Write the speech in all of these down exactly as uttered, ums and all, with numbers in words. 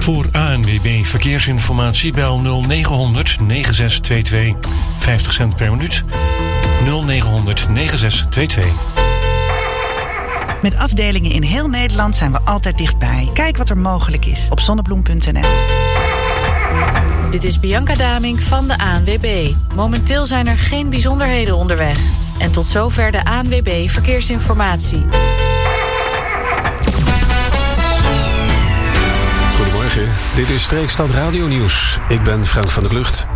Voor A N W B Verkeersinformatie bel nul negen negen zes twee twee. vijftig cent per minuut. nul negen negen zes twee twee. Met afdelingen in heel Nederland zijn we altijd dichtbij. Kijk wat er mogelijk is op zonnebloem punt n l. Dit is Bianca Damink van de A N W B. Momenteel zijn er geen bijzonderheden onderweg. En tot zover de A N W B Verkeersinformatie. Goedemorgen, dit is Streekstad Radio Nieuws. Ik ben Frank van der Klucht.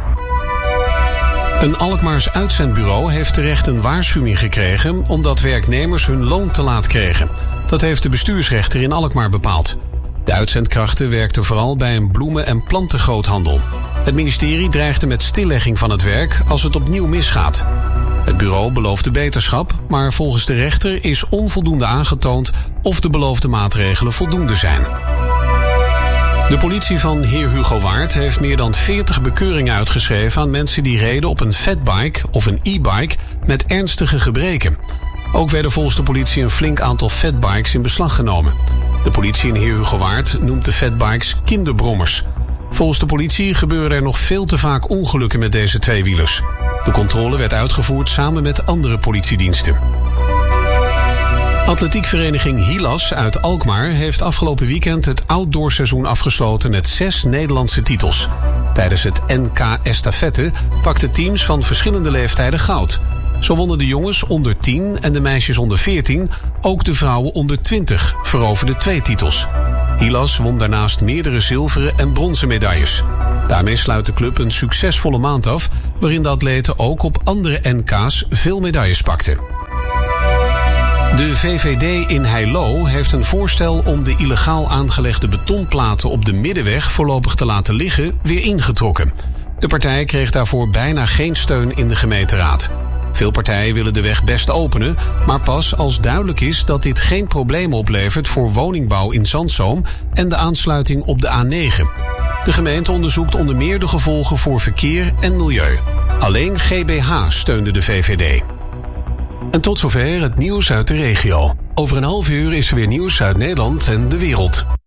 Een Alkmaars uitzendbureau heeft terecht een waarschuwing gekregen omdat werknemers hun loon te laat kregen. Dat heeft de bestuursrechter in Alkmaar bepaald. De uitzendkrachten werkten vooral bij een bloemen- en plantengroothandel. Het ministerie dreigde met stillegging van het werk als het opnieuw misgaat. Het bureau beloofde beterschap, maar volgens de rechter is onvoldoende aangetoond of de beloofde maatregelen voldoende zijn. De politie van Heer Hugo Waard heeft meer dan veertig bekeuringen uitgeschreven aan mensen die reden op een fatbike of een e-bike met ernstige gebreken. Ook werden volgens de politie een flink aantal fatbikes in beslag genomen. De politie in Heer Hugo Waard noemt de fatbikes kinderbrommers. Volgens de politie gebeuren er nog veel te vaak ongelukken met deze tweewielers. De controle werd uitgevoerd samen met andere politiediensten. Atletiekvereniging Hilas uit Alkmaar heeft afgelopen weekend het outdoorseizoen afgesloten met zes Nederlandse titels. Tijdens het N K Estafette pakten teams van verschillende leeftijden goud. Zo wonnen de jongens onder tien en de meisjes onder veertien, ook de vrouwen onder twintig veroverden twee titels. Hilas won daarnaast meerdere zilveren en bronzen medailles. Daarmee sluit de club een succesvolle maand af, waarin de atleten ook op andere N K's veel medailles pakten. De V V D in Heilo heeft een voorstel om de illegaal aangelegde betonplaten op de Middenweg voorlopig te laten liggen weer ingetrokken. De partij kreeg daarvoor bijna geen steun in de gemeenteraad. Veel partijen willen de weg best openen, maar pas als duidelijk is dat dit geen problemen oplevert voor woningbouw in Zandzoom en de aansluiting op de A negen. De gemeente onderzoekt onder meer de gevolgen voor verkeer en milieu. Alleen G B H steunde de V V D. En tot zover het nieuws uit de regio. Over een half uur is er weer nieuws uit Nederland en de wereld.